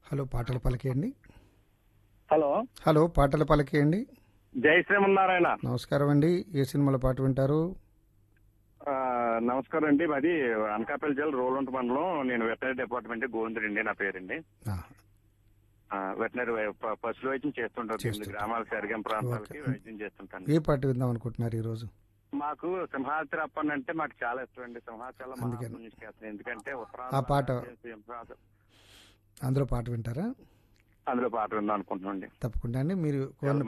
Hello పాటలు పలికేయండి. Hello hello పాటలు పలికేయండి. జై శ్రీమన్నారాయణ. నమస్కారం అండి. ఏ సినిమాలో పాట వింటారు? నమస్కారం అండి. మాది అనకాపల్లి జిల్లా రోలంట మండలం. నేను వెటనరీ డిపార్ట్మెంట్ గోవిందుడు అండి నా పేరండి. వెటనరీ పశువుల వైద్యం చేస్తుంటాను. 8 గ్రామాల సరిగం ప్రాంతాలకి వైద్యం చేస్తుంటాను. ఏ పాట విందాం అనుకుంటున్నారు ఈ రోజు? మాకు సింహాద్రి అప్పన్ అంటే మాకు చాలా ఇష్టం అండి. సింహాచలం మహాపుణ్యక్షేత్రం. ఎందుకంటే ఆ పాట అందులో పాట వింటారా? అందులో పాట విందాం అనుకుంటున్నాండి. తప్పకుండా అండి. మీరు